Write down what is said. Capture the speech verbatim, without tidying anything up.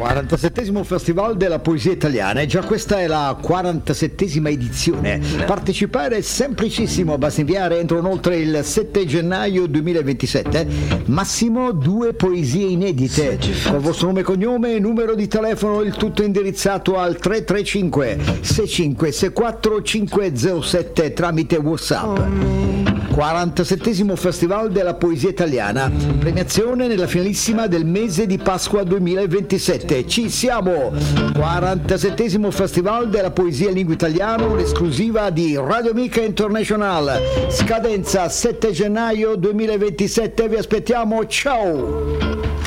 quarantasettesimo Festival della Poesia Italiana e già questa è la quarantasettesima edizione. Partecipare è semplicissimo, basta inviare entro inoltre il sette gennaio duemilaventisette massimo due poesie inedite con il vostro nome e cognome e numero di telefono, il tutto indirizzato al tre tre cinque sei cinque sei quattro cinque zero sette tramite WhatsApp. quarantasettesimo Festival della Poesia Italiana, premiazione nella finalissima del mese di Pasqua duemilaventisette. Ci siamo! quarantasettesimo Festival della Poesia in Lingua Italiana, un'esclusiva di Radio Amica International. Scadenza sette gennaio duemilaventisette, vi aspettiamo, ciao!